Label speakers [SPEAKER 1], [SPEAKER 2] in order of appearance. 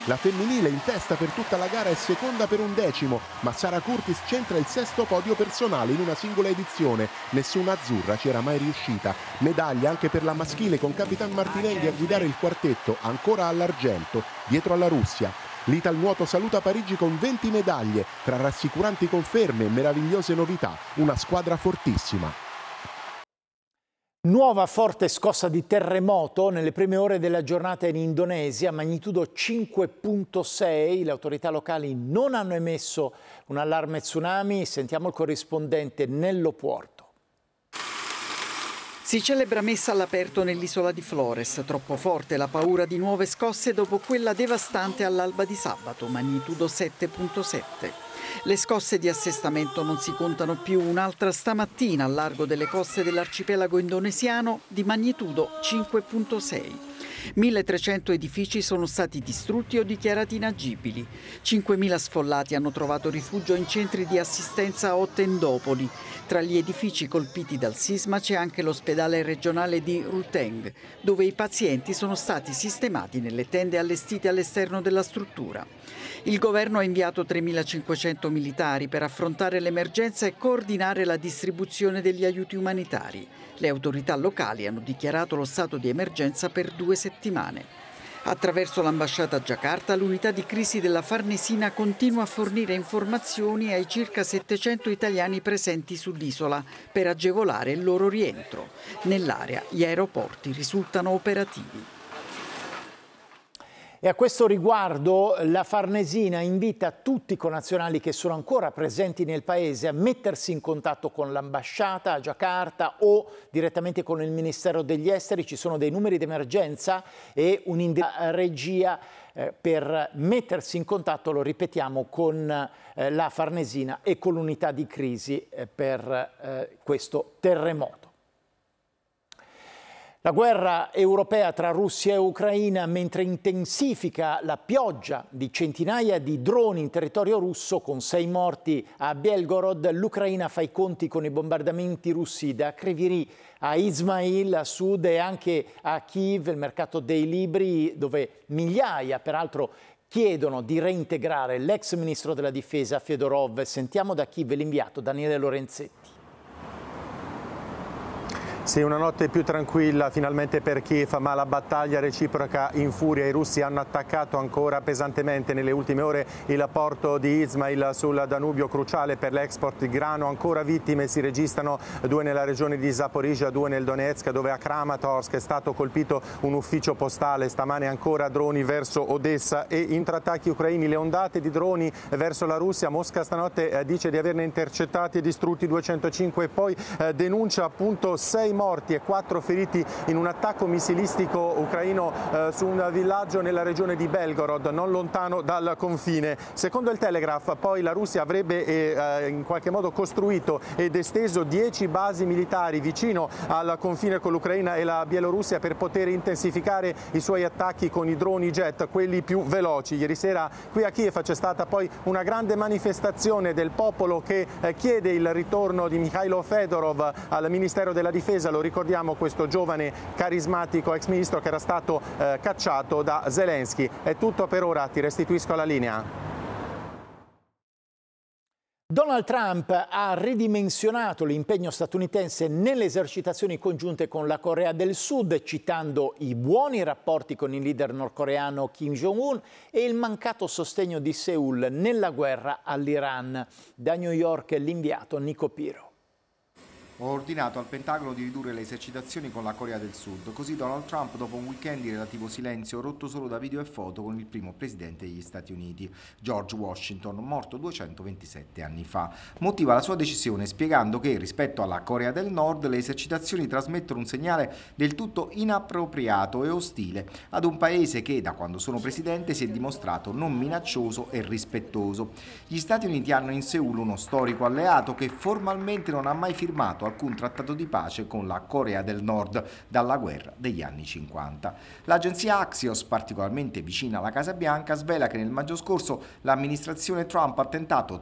[SPEAKER 1] La femminile in testa per tutta la gara è seconda per 1/10, ma Sara Curtis centra il 6° podio personale in una singola edizione. Nessuna azzurra ci era mai riuscita. Medaglia anche per la maschile con Capitan Martinelli a guidare il quartetto, ancora all'argento, dietro alla Russia. L'Italnuoto saluta Parigi con 20 medaglie, tra rassicuranti conferme e meravigliose novità. Una squadra fortissima.
[SPEAKER 2] Nuova forte scossa di terremoto nelle prime ore della giornata in Indonesia, magnitudo 5.6. Le autorità locali non hanno emesso un allarme tsunami. Sentiamo il corrispondente Nello Puorto.
[SPEAKER 3] Si celebra messa all'aperto nell'isola di Flores. Troppo forte la paura di nuove scosse dopo quella devastante all'alba di sabato, magnitudo 7.7. Le scosse di assestamento non si contano più, un'altra stamattina al largo delle coste dell'arcipelago indonesiano di magnitudo 5.6. 1.300 edifici sono stati distrutti o dichiarati inagibili. 5.000 sfollati hanno trovato rifugio in centri di assistenza o tendopoli. Tra gli edifici colpiti dal sisma c'è anche l'ospedale regionale di Ruteng, dove i pazienti sono stati sistemati nelle tende allestite all'esterno della struttura. Il governo ha inviato 3.500 militari per affrontare l'emergenza e coordinare la distribuzione degli aiuti umanitari. Le autorità locali hanno dichiarato lo stato di emergenza per 2 settimane. Attraverso l'ambasciata a Giacarta, l'unità di crisi della Farnesina continua a fornire informazioni ai circa 700 italiani presenti sull'isola per agevolare il loro rientro. Nell'area gli aeroporti risultano operativi.
[SPEAKER 2] E a questo riguardo la Farnesina invita tutti i connazionali che sono ancora presenti nel paese a mettersi in contatto con l'ambasciata a Giacarta o direttamente con il Ministero degli Esteri. Ci sono dei numeri d'emergenza e un'indicazione regia per mettersi in contatto, lo ripetiamo, con la Farnesina e con l'unità di crisi per questo terremoto. La guerra europea tra Russia e Ucraina, mentre intensifica la pioggia di centinaia di droni in territorio russo, con 6 morti a Belgorod, l'Ucraina fa i conti con i bombardamenti russi da Kryvyi a Izmail a sud e anche a Kiev, il mercato dei libri, dove migliaia, peraltro, chiedono di reintegrare l'ex ministro della difesa Fedorov. Sentiamo da Kiev l'inviato Daniele Lorenzetti.
[SPEAKER 4] Sì, una notte più tranquilla finalmente per Kiev, ma la battaglia reciproca in furia. I russi hanno attaccato ancora pesantemente nelle ultime ore il porto di Izmail sul Danubio, cruciale per l'export di grano. Ancora vittime si registrano, 2 nella regione di Zaporizhia, 2 nel Donetsk, dove a Kramatorsk è stato colpito un ufficio postale. Stamane ancora droni verso Odessa e intrattacchi ucraini, le ondate di droni verso la Russia. Mosca stanotte dice di averne intercettati e distrutti 205 e poi denuncia appunto 6 morti e 4 feriti in un attacco missilistico ucraino su un villaggio nella regione di Belgorod, non lontano dal confine. Secondo il Telegraph, poi la Russia avrebbe in qualche modo costruito ed esteso 10 basi militari vicino al confine con l'Ucraina e la Bielorussia per poter intensificare i suoi attacchi con i droni jet, quelli più veloci. Ieri sera qui a Kiev c'è stata poi una grande manifestazione del popolo che chiede il ritorno di Mikhailo Fedorov al Ministero della Difesa. Lo ricordiamo, questo giovane carismatico ex ministro che era stato cacciato da Zelensky. È tutto per ora, ti restituisco la linea.
[SPEAKER 2] Donald Trump ha ridimensionato l'impegno statunitense nelle esercitazioni congiunte con la Corea del Sud, citando i buoni rapporti con il leader nordcoreano Kim Jong-un e il mancato sostegno di Seoul nella guerra all'Iran. Da New York l'inviato Nico Piro.
[SPEAKER 5] Ho ordinato al Pentagono di ridurre le esercitazioni con la Corea del Sud, così Donald Trump, dopo un weekend di relativo silenzio rotto solo da video e foto con il primo presidente degli Stati Uniti, George Washington, morto 227 anni fa. Motiva la sua decisione spiegando che, rispetto alla Corea del Nord, le esercitazioni trasmettono un segnale del tutto inappropriato e ostile ad un paese che, da quando sono presidente, si è dimostrato non minaccioso e rispettoso. Gli Stati Uniti hanno in Seoul uno storico alleato che formalmente non ha mai firmato alcun trattato di pace con la Corea del Nord dalla guerra degli anni 50. L'agenzia Axios, particolarmente vicina alla Casa Bianca, svela che nel maggio scorso l'amministrazione Trump ha tentato